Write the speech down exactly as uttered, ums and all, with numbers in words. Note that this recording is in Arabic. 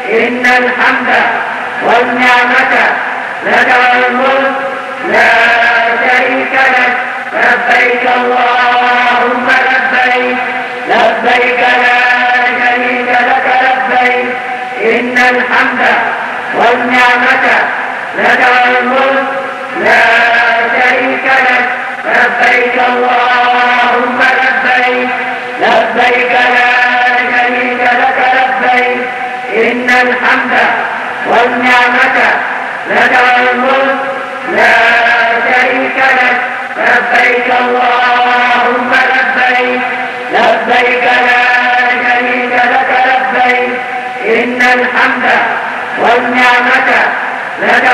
إن الحمد والنعمة لك والملك لا شريك لك. لبيك اللهم لبيك لبيك لا شريك لك لبيك. إن الحمد والنعمة لك والملك لا شريك لك. لبيك اللهم لبيك لبيك لا شريك لك لبيك. إن الحمد والنعمة لك والملك لا شريك لك. لبيك اللهم لبيك لبيك لا شريك لك لبيك. إن الحمد والنعمة لك